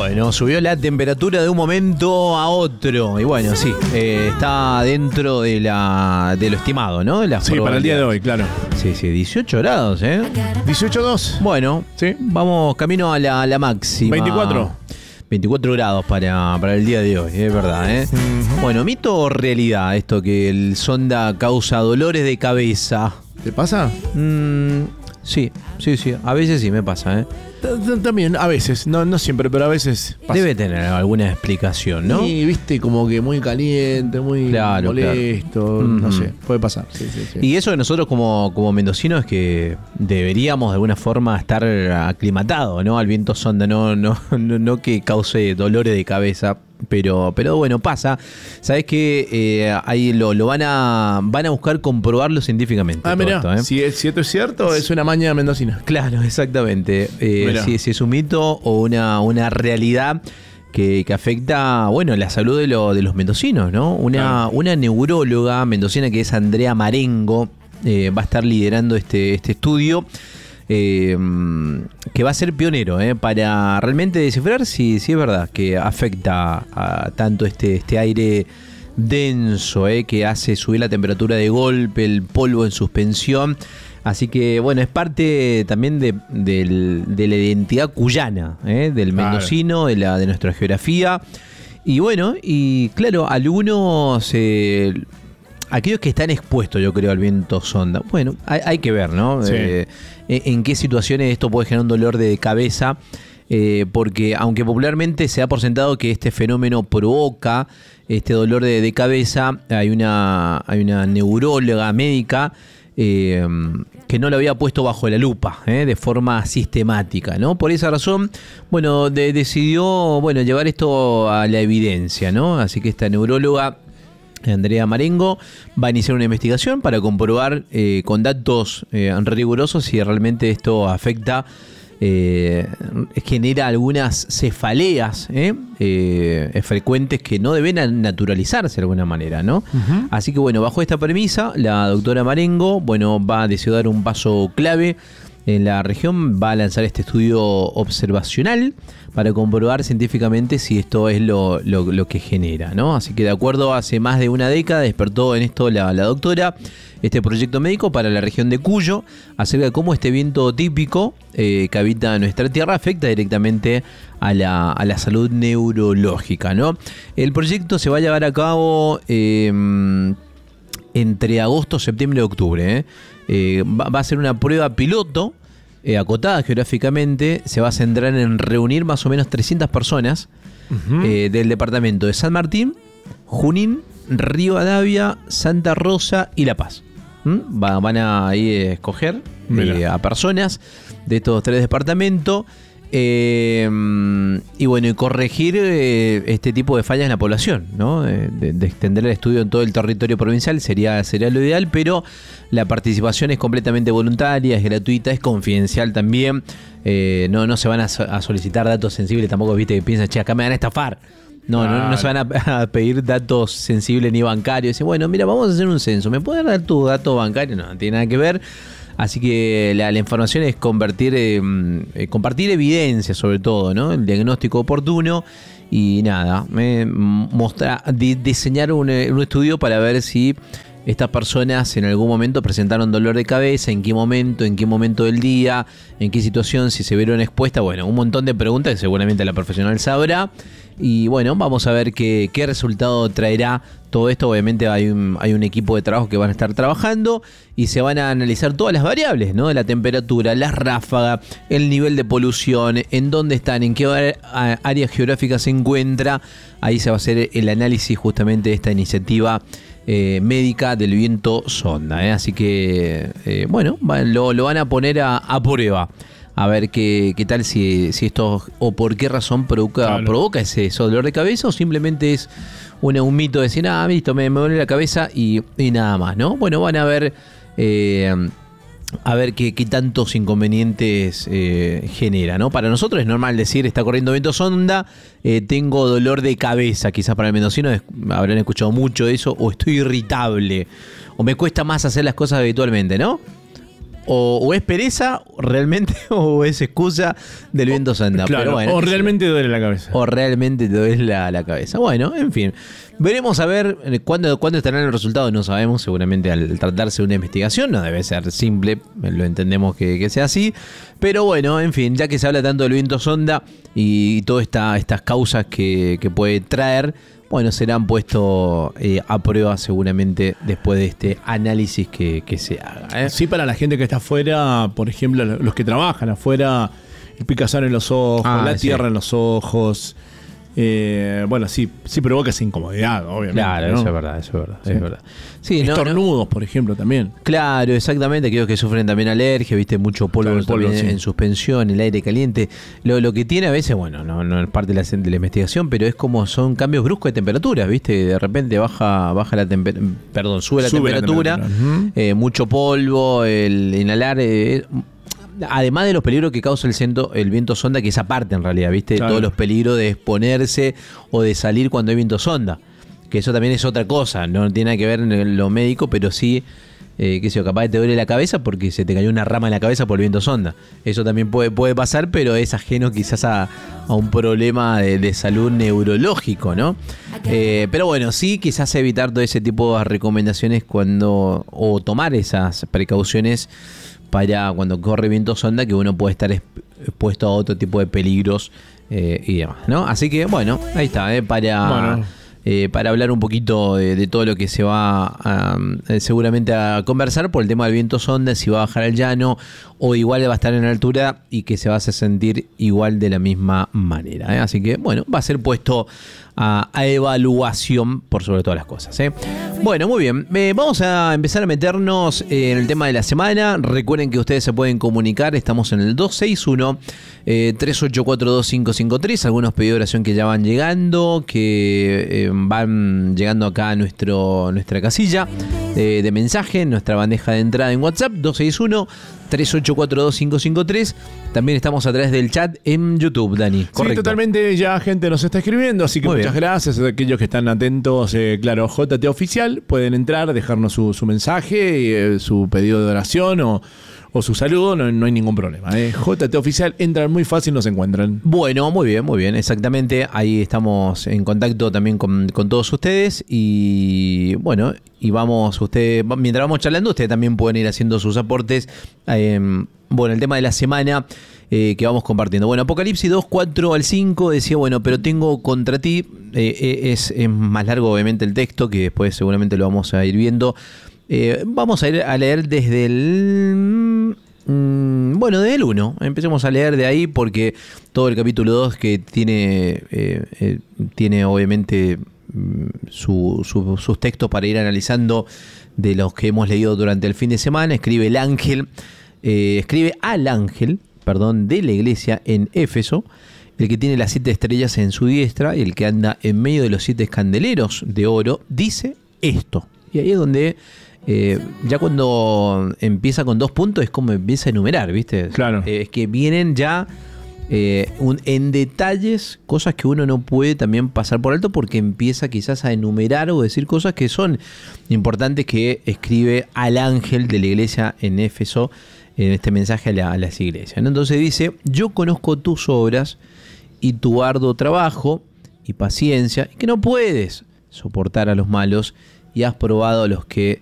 Bueno, subió la temperatura de un momento a otro. Y bueno, sí, está dentro de lo estimado, ¿no? Sí, para el día de hoy, claro. Sí, 18 grados, 18,2. Bueno, sí. Vamos camino a la máxima. 24 grados para el día de hoy, es verdad, Uh-huh. Bueno, ¿mito o realidad esto que el sonda causa dolores de cabeza? ¿Te pasa? Sí, a veces sí me pasa, También, a veces, no siempre, pero a veces pasa. Debe tener alguna explicación, ¿no? Sí, viste, como que muy caliente, muy molesto, no sé, puede pasar. Sí. Y eso de nosotros como mendocinos es que deberíamos de alguna forma estar aclimatados, ¿no? Al viento sonda, no que cause dolores de cabeza. Pero bueno, pasa. ¿Sabés qué? Ahí lo van a buscar comprobarlo científicamente. Mirá, si esto es cierto, es una maña mendocina. Claro, exactamente. Si es un mito o una realidad que afecta, bueno, la salud de los mendocinos, ¿no? Una neuróloga mendocina que es Andrea Marengo va a estar liderando este estudio. Que va a ser pionero para realmente descifrar si es verdad que afecta a tanto este aire denso que hace subir la temperatura de golpe, el polvo en suspensión. Así que bueno, es parte también de la identidad cuyana, del mendocino, de nuestra geografía. Y bueno, y claro, algunos... aquellos que están expuestos, yo creo, al viento sonda. Bueno, hay que ver, ¿no? Sí. En qué situaciones esto puede generar un dolor de cabeza. Porque aunque popularmente se da por sentado que este fenómeno provoca este dolor de cabeza, hay una neuróloga médica que no lo había puesto bajo la lupa de forma sistemática, ¿no? Por esa razón, bueno, decidió llevar esto a la evidencia, ¿no? Así que esta neuróloga, Andrea Marengo, va a iniciar una investigación para comprobar con datos rigurosos si realmente esto afecta, genera algunas cefaleas frecuentes que no deben naturalizarse de alguna manera, ¿no? Uh-huh. Así que bueno, bajo esta premisa, la doctora Marengo, va a decidir dar un paso clave en la región, va a lanzar este estudio observacional para comprobar científicamente si esto es lo que genera, ¿no? Así que de acuerdo, hace más de una década despertó en esto la doctora este proyecto médico para la región de Cuyo acerca de cómo este viento típico que habita nuestra tierra afecta directamente a la salud neurológica, ¿no? El proyecto se va a llevar a cabo entre agosto, septiembre y octubre. Va a ser una prueba piloto acotada geográficamente. Se va a centrar en reunir más o menos 300 personas del departamento de San Martín, Junín, Rivadavia, Santa Rosa y La Paz. Van a ahí escoger a personas de estos 3 departamentos y corregir este tipo de fallas en la población, ¿no? De extender el estudio en todo el territorio provincial sería lo ideal, pero la participación es completamente voluntaria, es gratuita, es confidencial también. No se van a solicitar datos sensibles tampoco, viste, que piensan, acá me van a estafar. No se van a pedir datos sensibles ni bancarios. Dicen, bueno, mira, vamos a hacer un censo. ¿Me puedes dar tu dato bancario? No tiene nada que ver. Así que la información es compartir evidencia, sobre todo, ¿no? El diagnóstico oportuno. Y nada, diseñar un estudio para ver si estas personas en algún momento presentaron dolor de cabeza, en qué momento del día, en qué situación, si se vieron expuestas. Bueno, un montón de preguntas que seguramente la profesional sabrá. Y bueno, vamos a ver qué resultado traerá todo esto. Obviamente hay un equipo de trabajo que van a estar trabajando y se van a analizar todas las variables, ¿no? La temperatura, las ráfagas, el nivel de polución, en dónde están, en qué área geográfica se encuentra. Ahí se va a hacer el análisis justamente de esta iniciativa médica del viento sonda. Así que, lo van a poner a prueba. A ver qué tal si esto o por qué razón provoca ese dolor de cabeza, o simplemente es un mito de decir, listo, me duele la cabeza y nada más, ¿no? Bueno, van a ver qué tantos inconvenientes genera, ¿no? Para nosotros es normal decir, está corriendo viento sonda, tengo dolor de cabeza. Quizás para el mendocino habrán escuchado mucho eso, o estoy irritable, o me cuesta más hacer las cosas habitualmente, ¿no? o es pereza realmente o es excusa del viento sonda. Claro, pero bueno, o realmente duele la cabeza. O realmente te duele la cabeza. Bueno, en fin. Veremos a ver cuándo estarán los resultados, no sabemos. Seguramente al tratarse de una investigación no debe ser simple, lo entendemos que sea así. Pero bueno, en fin, ya que se habla tanto del viento sonda y todas estas causas que puede traer, bueno, serán puestos a prueba seguramente después de este análisis que se haga. Sí, para la gente que está afuera, por ejemplo, los que trabajan afuera, el picazón en los ojos, la tierra en los ojos. Bueno, sí provoca esa incomodidad, obviamente. Claro, ¿no? eso es verdad. Sí, estornudos, por ejemplo, también. Claro, exactamente. Aquellos que sufren también alergia, viste, mucho polvo, en suspensión, el aire caliente. Lo que tiene a veces, bueno, no es parte de la investigación, pero es como son cambios bruscos de temperaturas, viste. De repente sube la temperatura. Mucho polvo, el inhalar. Además de los peligros que causa el viento sonda, que es aparte en realidad, ¿viste? Claro. Todos los peligros de exponerse o de salir cuando hay viento sonda. Que eso también es otra cosa, no tiene nada que ver en lo médico, pero sí, capaz te duele la cabeza porque se te cayó una rama en la cabeza por el viento sonda. Eso también puede pasar, pero es ajeno quizás a un problema de salud neurológico, ¿no? Pero bueno, sí, quizás evitar todo ese tipo de recomendaciones o tomar esas precauciones para cuando corre viento sonda, que uno puede estar expuesto a otro tipo de peligros y demás, ¿no? Así que, bueno, ahí está, para hablar un poquito de todo lo que se va seguramente a conversar por el tema del viento sonda, si va a bajar al llano o igual va a estar en altura y que se va a hacer sentir igual de la misma manera, ¿eh? Así que, bueno, va a ser puesto a evaluación por sobre todas las cosas, ¿eh? Bueno, muy bien. Vamos a empezar a meternos en el tema de la semana. Recuerden que ustedes se pueden comunicar. Estamos en el 261-3842-553. Algunos pedidos de oración que ya van llegando, que van llegando acá a nuestra casilla de mensaje, en nuestra bandeja de entrada en WhatsApp, 261-3842-553. También estamos a través del chat en YouTube, Dani. Correcto. Sí, totalmente, ya gente nos está escribiendo, así que muchas gracias a aquellos que están atentos. Claro, JT Oficial, pueden entrar, dejarnos su mensaje, su pedido de oración o su saludo, no hay ningún problema. JT Oficial, entran muy fácil, nos encuentran. Bueno, muy bien, exactamente. Ahí estamos en contacto también con todos ustedes. Y bueno, mientras vamos charlando, ustedes también pueden ir haciendo sus aportes. Bueno, el tema de la semana que vamos compartiendo. Bueno, Apocalipsis 2, 4 al 5 decía, bueno, pero tengo contra ti. Es más largo, obviamente, el texto, que después seguramente lo vamos a ir viendo. Vamos a ir a leer desde el 1. Empecemos a leer de ahí porque todo el capítulo 2 que tiene obviamente sus textos para ir analizando de los que hemos leído durante el fin de semana. Escribe al ángel de la iglesia en Éfeso, el que tiene las 7 estrellas en su diestra y el que anda en medio de los 7 candeleros de oro, dice esto. Y ahí es donde ya cuando empieza con 2 puntos es como empieza a enumerar, ¿viste? Claro. Es que vienen ya en detalles cosas que uno no puede también pasar por alto porque empieza quizás a enumerar o decir cosas que son importantes que escribe al ángel de la iglesia en Éfeso en este mensaje a las iglesias, ¿no? Entonces dice: yo conozco tus obras y tu arduo trabajo y paciencia, y que no puedes soportar a los malos y has probado a los que